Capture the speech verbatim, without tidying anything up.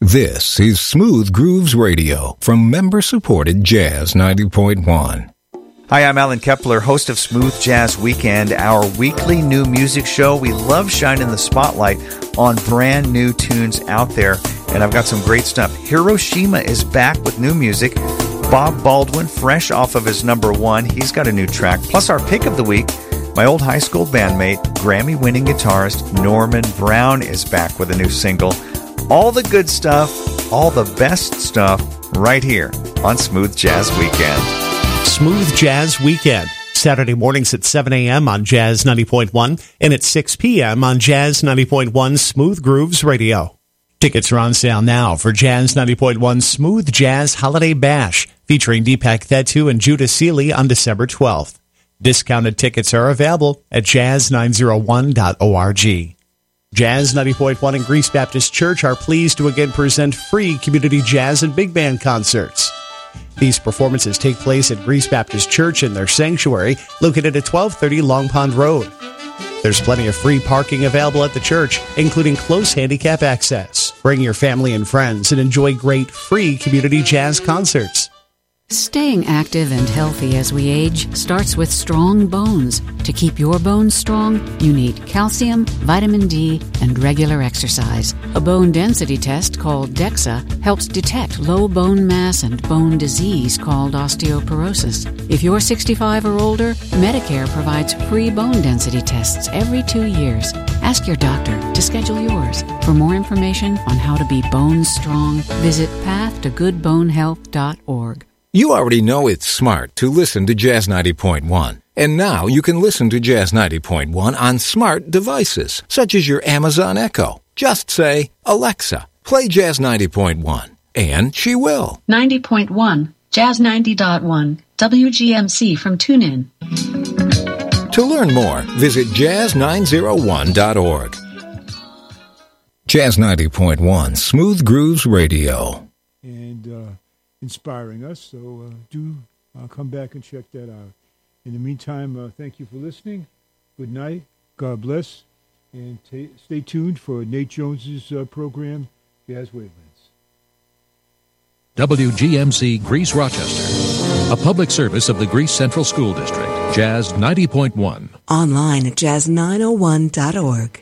This is Smooth Grooves Radio from member-supported Jazz ninety point one. Hi, I'm Alan Kepler, host of Smooth Jazz Weekend, our weekly new music show. We love shining the spotlight on brand new tunes out there, and I've got some great stuff. Hiroshima is back with new music. Bob Baldwin, fresh off of his number one, he's got a new track. Plus our pick of the week, my old high school bandmate, Grammy-winning guitarist Norman Brown is back with a new single. All the good stuff, all the best stuff, right here on Smooth Jazz Weekend. Smooth Jazz Weekend, Saturday mornings at seven a.m. on Jazz ninety point one and at six p.m. on Jazz ninety point one Smooth Grooves Radio. Tickets are on sale now for Jazz ninety point one Smooth Jazz Holiday Bash, featuring Deepak Thettu and Judah Seeley on December twelfth. Discounted tickets are available at jazz nine oh one dot org. Jazz ninety point one and Greece Baptist Church are pleased to again present free community jazz and big band concerts. These performances take place at Greece Baptist Church in their sanctuary, located at twelve thirty Long Pond Road. There's plenty of free parking available at the church, including close handicap access. Bring your family and friends and enjoy great free community jazz concerts. Staying active and healthy as we age starts with strong bones. To keep your bones strong, you need calcium, vitamin D, and regular exercise. A bone density test called DEXA helps detect low bone mass and bone disease called osteoporosis. If you're sixty-five or older, Medicare provides free bone density tests every two years. Ask your doctor to schedule yours. For more information on how to be bone strong, visit path to good bone health dot org. You already know it's smart to listen to Jazz ninety point one. And now you can listen to Jazz ninety point one on smart devices, such as your Amazon Echo. Just say, Alexa, play Jazz ninety point one, and she will. ninety point one, Jazz ninety point one, W G M C from TuneIn. To learn more, visit jazz nine oh one dot org. Jazz ninety point one, Smooth Grooves Radio. And, uh... inspiring us, so uh, do uh, come back and check that out. In the meantime, uh, thank you for listening. Good night. God bless. And t- stay tuned for Nate Jones's uh, program, Jazz Wavelengths. W G M C Greece Rochester, a public service of the Greece Central School District, Jazz ninety point one. Online at jazz nine oh one dot org.